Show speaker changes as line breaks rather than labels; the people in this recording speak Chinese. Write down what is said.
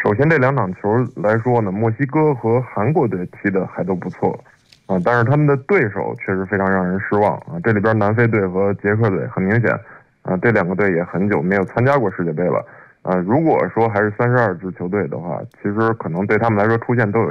首先这两场球来说呢，墨西哥和韩国队踢的还都不错啊，但是他们的对手确实非常让人失望啊。这里边南非队和捷克队很明显啊，这两个队也很久没有参加过世界杯了啊。如果说还是32支球队的话，其实可能对他们来说出现都有